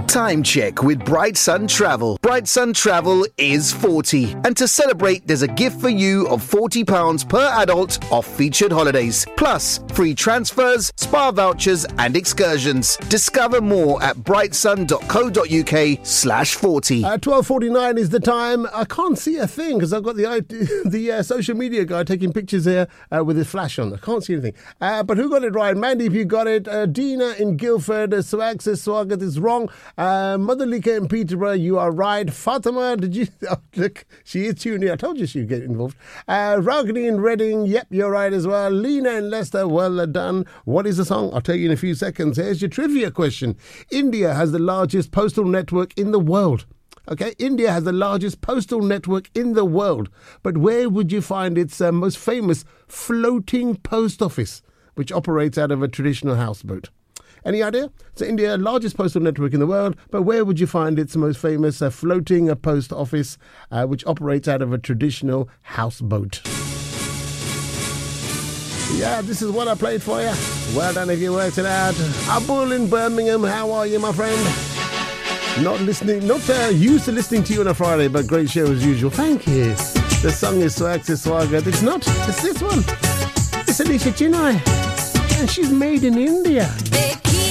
Time check with Bright Sun Travel. Bright Sun Travel is 40. And to celebrate, there's a gift for you of £40 per adult off featured holidays. Plus, free transfers, spa vouchers and excursions. Discover more at brightsun.co.uk/40. 12:49 is the time. I can't see a thing because I've got the social media guy taking pictures here with his flash on. I can't see anything. But who got it right? Mandy, if you got it. Dina in Guildford. Swag says Swagat is wrong. Mother Lika in Peterborough, you are right. Fatima, did you... Oh, look, she is tuning. I told you she'd get involved. Ragini in Reading, yep, you're right as well. Lena in Leicester, well done. What is the song? I'll tell you in a few seconds. Here's your trivia question. India has the largest postal network in the world. Okay, India has the largest postal network in the world. But where would you find its most famous floating post office, which operates out of a traditional houseboat? Any idea? So India, largest postal network in the world, but where would you find its most famous floating post office, which operates out of a traditional houseboat? Yeah, this is what I played for you. Well done if you worked it out. Abul in Birmingham, how are you, my friend? Not used to listening to you on a Friday, but great show as usual. Thank you. The song is Swag to Swagat. It's not. It's this one. It's Alicia Chinay. And she's made in India.